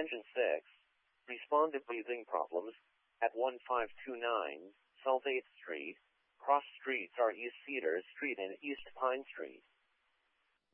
Engine 6. Respond to breathing problems at 1529 South 8th Street. Cross streets are East Cedar Street and East Pine Street.